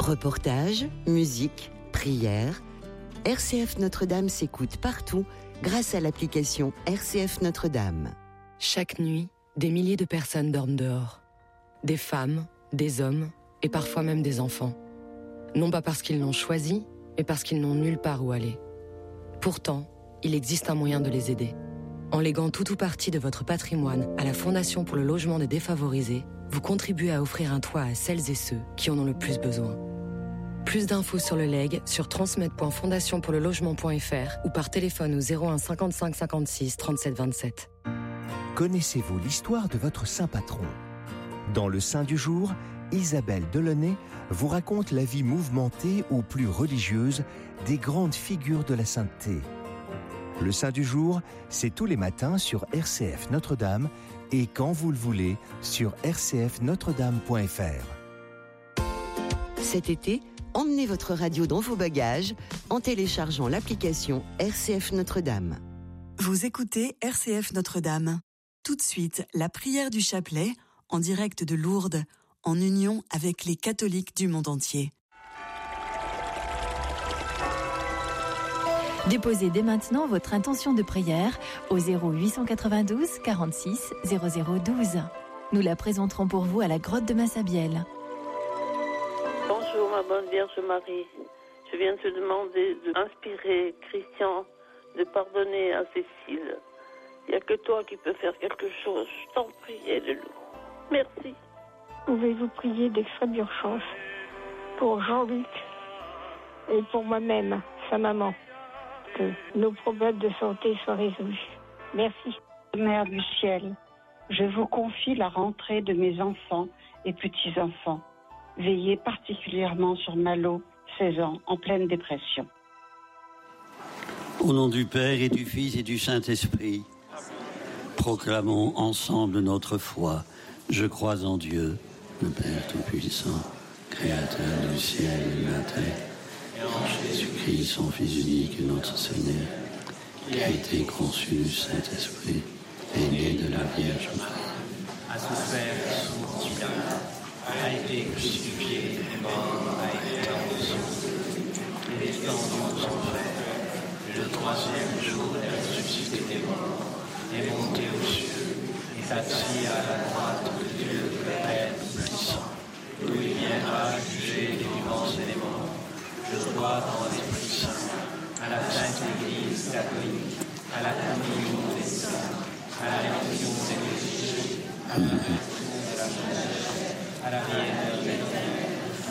Reportages, musique, prières, RCF Notre-Dame s'écoute partout grâce à l'application RCF Notre-Dame. Chaque nuit, des milliers de personnes dorment dehors. Des femmes, des hommes et parfois même des enfants. Non pas parce qu'ils l'ont choisi, mais parce qu'ils n'ont nulle part où aller. Pourtant, il existe un moyen de les aider. En léguant tout ou partie de votre patrimoine à la Fondation pour le logement des défavorisés, vous contribuez à offrir un toit à celles et ceux qui en ont le plus besoin. Plus d'infos sur le legs sur transmed.fondationpourlelogement.fr ou par téléphone au 01 55 56 37 27. Connaissez-vous l'histoire de votre saint patron ? Dans le Saint du jour, Isabelle Delaunay vous raconte la vie mouvementée ou plus religieuse des grandes figures de la sainteté. Le Saint du jour, c'est tous les matins sur RCF Notre-Dame et quand vous le voulez sur rcfnotredame.fr. Cet été, emmenez votre radio dans vos bagages en téléchargeant l'application RCF Notre-Dame. Vous écoutez RCF Notre-Dame. Tout de suite, la prière du chapelet en direct de Lourdes, en union avec les catholiques du monde entier. Déposez dès maintenant votre intention de prière au 0892 46 0012. Nous la présenterons pour vous à la grotte de Massabielle. Bonjour ma bonne Vierge Marie. Je viens te demander d'inspirer Christian de pardonner à Cécile. Il n'y a que toi qui peux faire quelque chose. Je t'en prie, aide-le. Merci. Pouvez-vous prier d'extra d'urgence pour Jean-Luc et pour moi-même, sa maman, que nos problèmes de santé soient résolus. Merci. Mère du ciel, je vous confie la rentrée de mes enfants et petits-enfants. Veillez particulièrement sur Malo, 16 ans, en pleine dépression. Au nom du Père et du Fils et du Saint-Esprit, proclamons ensemble notre foi. Je crois en Dieu, le Père Tout-Puissant, Créateur du ciel et de la terre, et en Jésus-Christ, son Fils unique, notre Seigneur, qui a été conçu du Saint-Esprit et né de la Vierge Marie, a souffert sous Ponce Pilate, a été crucifié, est mort, a été enfoncé, et descendu aux enfers. Le troisième jour, il a ressuscité des morts, est monté aux cieux, et s'assit à la droite de Dieu, le Père Tout-Puissant, d'où il viendra juger les vivants et les morts. Je crois dans l'Esprit Saint, à la Sainte Église catholique, à la communion des saints, à la rémission des péchés, à la résurrection de la chair, à la vie éternelle.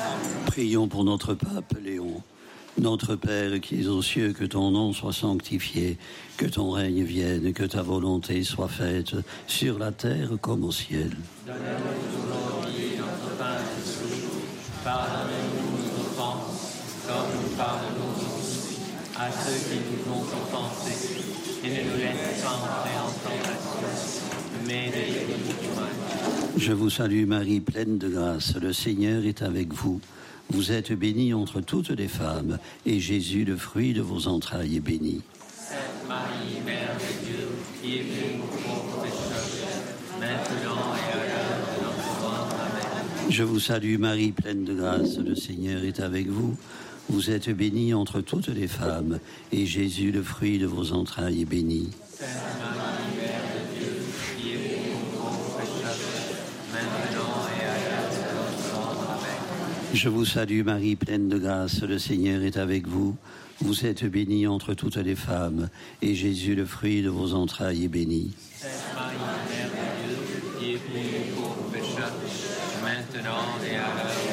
Prions pour notre pape Léon. Notre Père qui es aux cieux, que ton nom soit sanctifié, que ton règne vienne, que ta volonté soit faite sur la terre comme au ciel. Donne-nous aujourd'hui notre pain de ce jour. Pardonne-nous nos offenses, comme nous pardonnons aussi à ceux qui nous ont offensés. Et ne nous laisse pas entrer en tentation, mais délivre-nous du mal. Je vous salue Marie, pleine de grâce, le Seigneur est avec vous. Vous êtes bénie entre toutes les femmes, et Jésus, le fruit de vos entrailles, est béni. Sainte Marie, Mère de Dieu, qui est venue pour pauvres pécheurs, maintenant et à l'heure de notre mort. Amen. Je vous salue Marie, pleine de grâce, le Seigneur est avec vous. Vous êtes bénie entre toutes les femmes, et Jésus, le fruit de vos entrailles, est béni. Sainte Marie, Mère de Dieu, qui est venue pour pauvres pécheurs, maintenant et à l'heure de notre mort. Amen. Je vous salue Marie, pleine de grâce, le Seigneur est avec vous. Vous êtes bénie entre toutes les femmes, et Jésus, le fruit de vos entrailles, est béni. Sainte Marie, Mère de Dieu, qui est venue pour pauvres pécheurs, maintenant et à l'heure